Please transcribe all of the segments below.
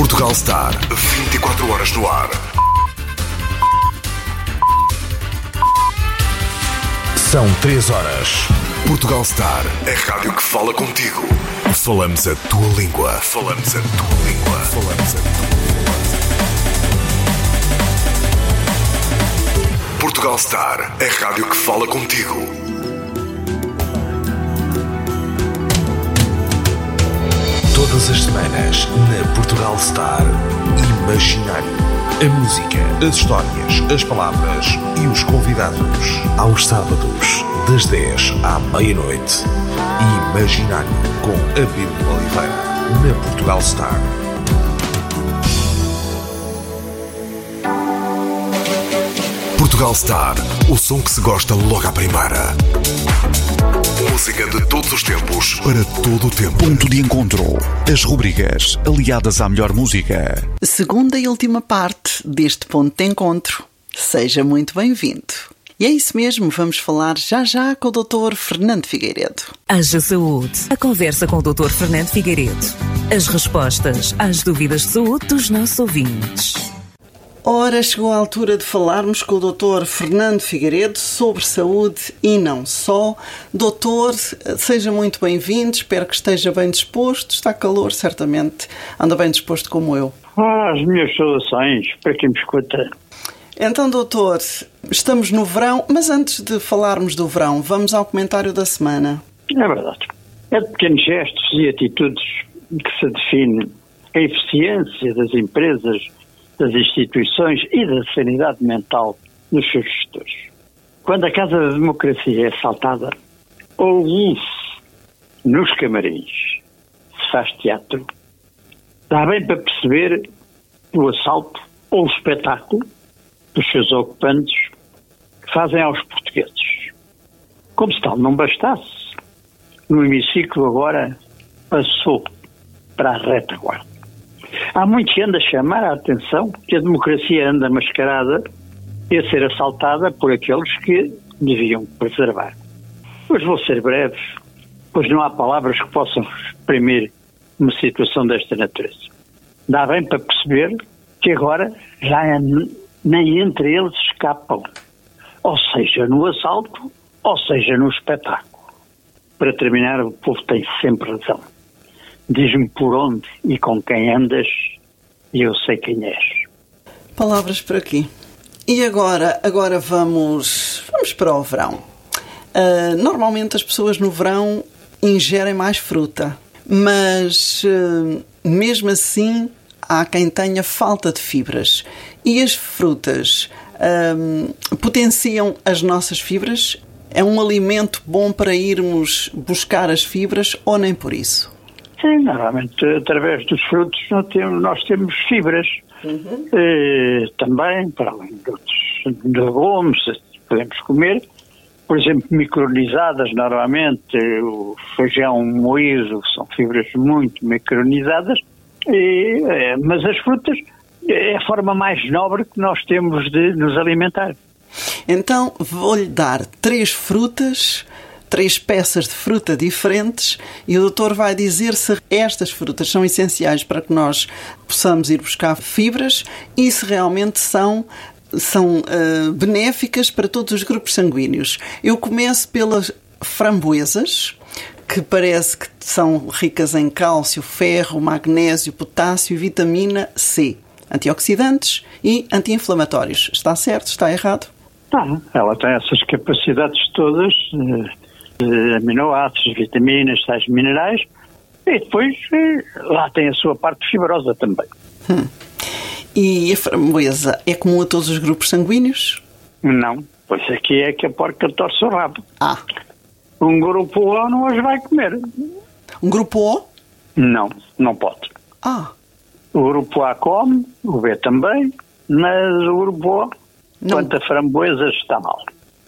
Portugal Star, 24 horas no ar. São 3 horas. Portugal Star, a rádio que fala contigo. Falamos a tua língua. Falamos a tua língua. Falamos a tua língua. Portugal Star, a rádio que fala contigo. Todas as semanas, na Portugal Star, Imaginário. A música, as histórias, as palavras e os convidados. Aos sábados, das 10 à meia-noite. Imaginário, com Abílio Oliveira, na Portugal Star. Portugal Star, o som que se gosta logo à primeira. Música de todos os tempos, para todo o tempo. Ponto de encontro. As rubricas aliadas à melhor música. Segunda e última parte deste ponto de encontro. Seja muito bem-vindo. E é isso mesmo, vamos falar já com o Dr. Fernando Figueiredo. Haja Saúde. A conversa com o Dr. Fernando Figueiredo. As respostas às dúvidas de saúde dos nossos ouvintes. Ora, chegou a altura de falarmos com o Dr. Fernando Figueiredo sobre saúde e não só. Doutor, seja muito bem-vindo, espero que esteja bem disposto. Está calor, certamente. Anda bem disposto como eu. As minhas saudações para quem me escuta. Então, doutor, estamos no verão, mas antes de falarmos do verão, vamos ao comentário da semana. É verdade. É de pequenos gestos e atitudes que se define a eficiência das empresas, das instituições e da sanidade mental dos seus gestores. Quando a Casa da Democracia é assaltada, ouve-se nos camarins, se faz teatro. Dá bem para perceber o assalto ou o espetáculo dos seus ocupantes que fazem aos portugueses. Como se tal não bastasse, no hemiciclo agora passou para a retaguarda. Há muito que anda a chamar a atenção que a democracia anda mascarada e a ser assaltada por aqueles que deviam preservar. Hoje vou ser breve, pois não há palavras que possam exprimir uma situação desta natureza. Dá bem para perceber que agora já nem entre eles escapam, ou seja no assalto, ou seja no espetáculo. Para terminar, o povo tem sempre razão. Diz-me por onde e com quem andas e eu sei quem és. Palavras por aqui. E agora vamos para o verão. Normalmente as pessoas no verão ingerem mais fruta, mas mesmo assim há quem tenha falta de fibras. E as frutas potenciam as nossas fibras? É um alimento bom para irmos buscar as fibras ou nem por isso? Sim, normalmente através dos frutos nós temos fibras. Também, para além de outros legumes, podemos comer, por exemplo, micronizadas, normalmente o feijão moído são fibras muito micronizadas, mas as frutas é a forma mais nobre que nós temos de nos alimentar. Então vou-lhe dar 3 peças de fruta diferentes e o doutor vai dizer se estas frutas são essenciais para que nós possamos ir buscar fibras e se realmente são benéficas para todos os grupos sanguíneos. Eu começo pelas framboesas, que parece que são ricas em cálcio, ferro, magnésio, potássio e vitamina C, antioxidantes e anti-inflamatórios. Está certo? Está errado? Ela tem essas capacidades todas de aminoácidos, vitaminas, sais minerais, e depois lá tem a sua parte fibrosa também. E a framboesa é comum a todos os grupos sanguíneos? Não, pois aqui é que a porca torce o rabo. Um grupo O não as vai comer. Um grupo O? Não pode. O grupo A come, o B também, mas o grupo O, quanto a framboesas, está mal.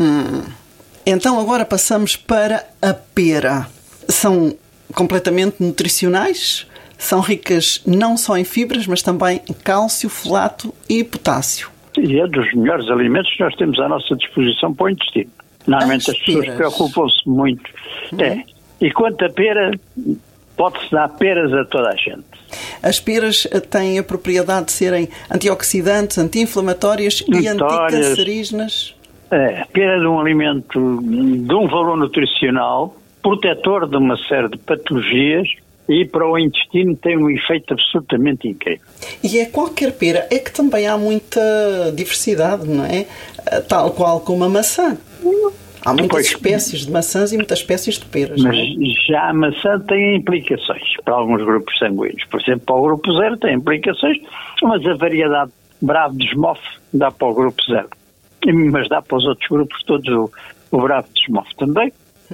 Então agora passamos para a pera. São completamente nutricionais? São ricas não só em fibras, mas também em cálcio, folato e potássio. E é dos melhores alimentos que nós temos à nossa disposição para o intestino. Normalmente as pessoas preocupam-se muito. E quanto a pera, pode-se dar peras a toda a gente. As peras têm a propriedade de serem antioxidantes, anti-inflamatórias e anticancerígenas. A pera é um alimento de um valor nutricional, protetor de uma série de patologias e para o intestino tem um efeito absolutamente incrível. E qualquer pera, é que também há muita diversidade, não é? Tal qual como a maçã. Há muitas espécies de maçãs e muitas espécies de peras. Mas já a maçã tem implicações para alguns grupos sanguíneos. Por exemplo, para o grupo 0 tem implicações, mas a variedade Bravo de Esmofe dá para o grupo 0. Mas dá para os outros grupos todos o Bravo de Esmofe também.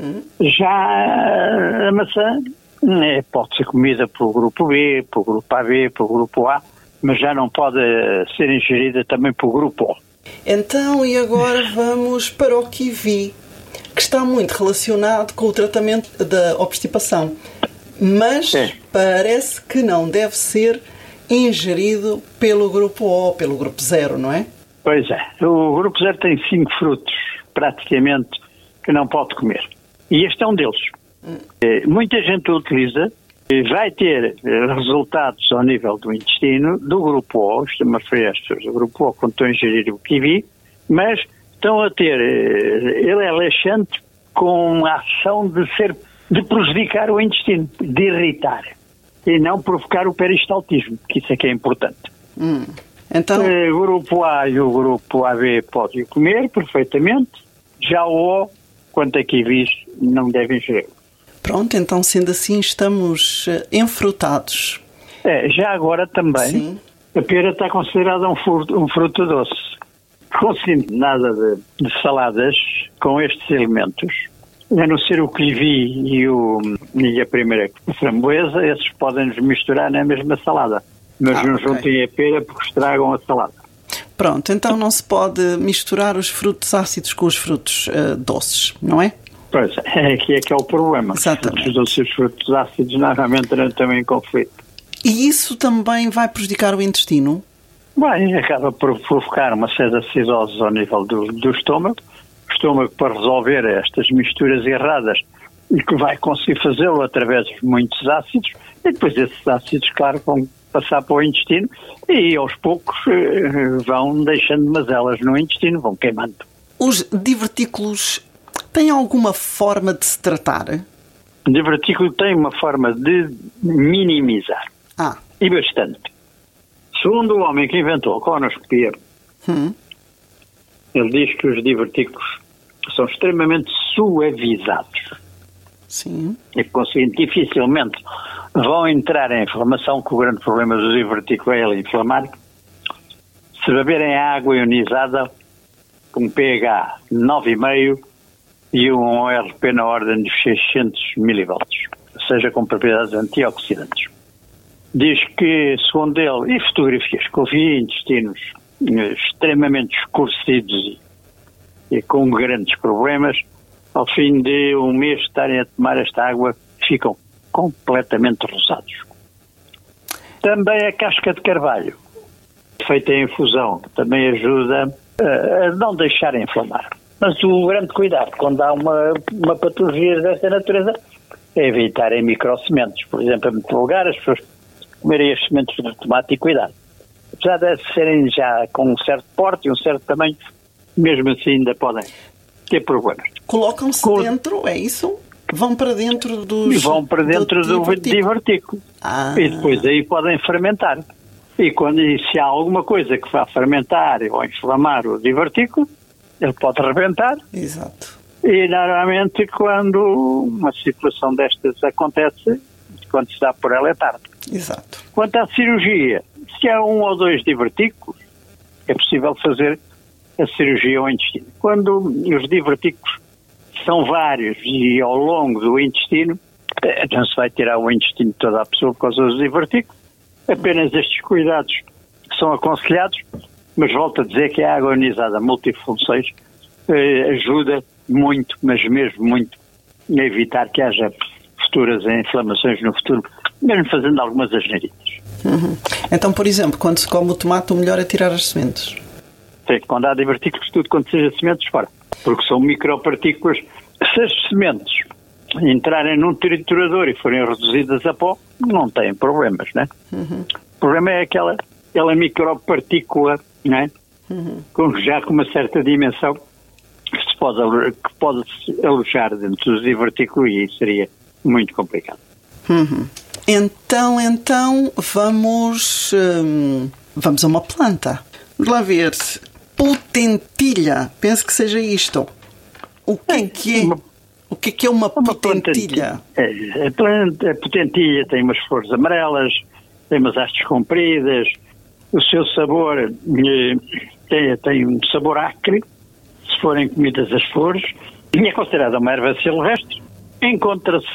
Já a maçã pode ser comida pelo grupo B, pelo grupo AB, pelo grupo A, mas já não pode ser ingerida também pelo grupo O. Então, e agora vamos para o kiwi, que está muito relacionado com o tratamento da obstipação, mas parece que não deve ser ingerido pelo grupo O, pelo grupo 0, não é? Pois é, o grupo 0 tem 5 frutos, praticamente, que não pode comer. E este é um deles. Muita gente o utiliza, vai ter resultados ao nível do intestino do grupo O, estou-me a referir às pessoas do grupo O quando estão a ingerir o kiwi, mas estão a ter, ele é laxante com a ação de prejudicar o intestino, de irritar, e não provocar o peristaltismo, que isso é que é importante. Então... O grupo A e o grupo AB podem comer perfeitamente, já o O, quanto a kiwis, não devem ingerir. Pronto, então sendo assim estamos enfrutados. Já agora também, sim. A pera está considerada um fruto doce. Consigo nada de saladas com estes elementos, a não ser o kiwi e a primeira framboesa, esses podem-nos misturar na mesma salada. Mas não juntem a pera porque estragam a salada. Pronto, então não se pode misturar os frutos ácidos com os frutos doces, não é? Pois é, aqui é que é o problema. Exatamente. Os doces e os frutos ácidos normalmente entram também em conflito. E isso também vai prejudicar o intestino? Bem, acaba por provocar uma série de acidoses ao nível do estômago. O estômago, para resolver estas misturas erradas, e que vai conseguir fazê-lo através de muitos ácidos, e depois esses ácidos, claro, vão passar para o intestino e aos poucos vão deixando mazelas no intestino, vão queimando. Os divertículos têm alguma forma de se tratar? O divertículo tem uma forma de minimizar. E bastante. Segundo o homem que inventou a colonoscopia, ele diz que os divertículos são extremamente suavizados. Sim. E, por conseguinte, dificilmente vão entrar em inflamação, que o grande problema do divertículo é ele inflamar. Se beberem água ionizada com pH 9,5 e um ORP na ordem dos 600 milivolts, ou seja, com propriedades antioxidantes. Diz que, segundo ele, e fotografias que eu vi, intestinos extremamente escurecidos e com grandes problemas, ao fim de um mês de estarem a tomar esta água, ficam completamente rosados. Também a casca de carvalho, feita em infusão, também ajuda a não deixar inflamar. Mas o grande cuidado, quando há uma patologia desta natureza, é evitar em microsementes. Por exemplo, é muito vulgar as pessoas comerem as sementes de tomate e cuidado. Apesar de serem já com um certo porte e um certo tamanho, mesmo assim ainda podem ter problemas. Colocam-se dentro, é isso? Vão para dentro dos... Vão para dentro do divertículo. E depois aí podem fermentar. E se há alguma coisa que vá fermentar ou inflamar o divertículo, ele pode rebentar. Exato. E normalmente quando uma situação destas acontece, quando se dá por ela é tarde. Exato. Quanto à cirurgia, se há 1 ou 2 divertículos, é possível fazer a cirurgia ao intestino. Quando os divertículos são vários e ao longo do intestino, não se vai tirar o intestino de toda a pessoa por causa dos divertículos. Apenas estes cuidados são aconselhados, mas volto a dizer que a água ionizada multifunções ajuda muito, mas mesmo muito, a evitar que haja futuras inflamações no futuro, mesmo fazendo algumas asneiritas. Então, por exemplo, quando se come o tomate, o melhor é tirar as sementes? Sim, quando há divertículos, tudo quando seja sementes, fora. Porque são micropartículas. Se as sementes entrarem num triturador e forem reduzidas a pó, não têm problemas, né? O problema é aquela micropartícula, né? Já com uma certa dimensão que pode alojar dentro dos divertículos, e isso seria muito complicado. Então vamos a uma planta. Vamos lá ver. Potentilha. Penso que seja isto. O que é uma potentilha? A potentilha tem umas flores amarelas, tem umas hastes compridas, o seu sabor tem um sabor acre, se forem comidas as flores, e é considerada uma erva silvestre. Encontra-se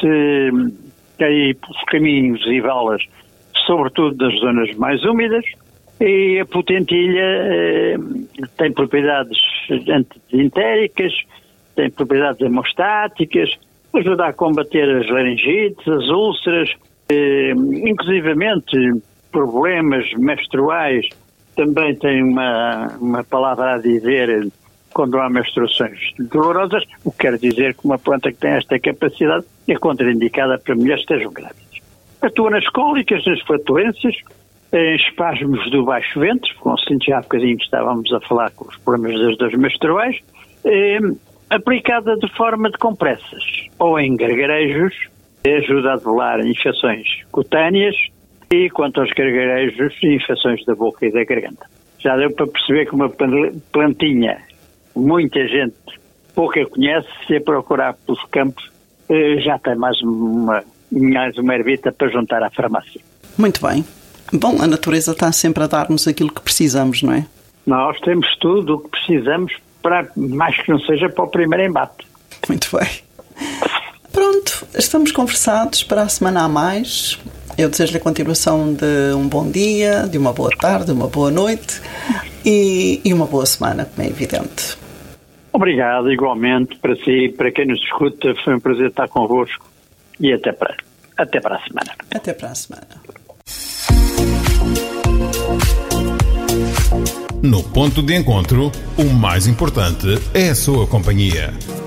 aí pelos caminhos e valas, sobretudo das zonas mais úmidas, e a potentilha tem propriedades antidentéricas, tem propriedades hemostáticas, ajuda a combater as laringites, as úlceras, inclusivamente problemas menstruais. Também tem uma palavra a dizer quando há menstruações dolorosas, o que quer dizer que uma planta que tem esta capacidade é contraindicada para mulheres que estejam grávidas. Atua nas cólicas, nas flatulências, em espasmos do baixo ventre, considerando já há bocadinho que estávamos a falar com os problemas das dores menstruais, aplicada de forma de compressas ou em gargarejos, ajuda a debelar infecções cutâneas e, quanto aos gargarejos, infecções da boca e da garganta. Já deu para perceber que uma plantinha, muita gente pouca conhece, se a procurar pelos campos, já tem mais uma ervita para juntar à farmácia. Muito bem. Bom, a natureza está sempre a dar-nos aquilo que precisamos, não é? Nós temos tudo o que precisamos, para mais que não seja para o primeiro embate. Muito bem. Pronto, estamos conversados para a semana a mais. Eu desejo-lhe a continuação de um bom dia, de uma boa tarde, uma boa noite e uma boa semana, como é evidente. Obrigado, igualmente, para si, para quem nos escuta. Foi um prazer estar convosco e até para a semana. Até para a semana. No ponto de encontro, o mais importante é a sua companhia.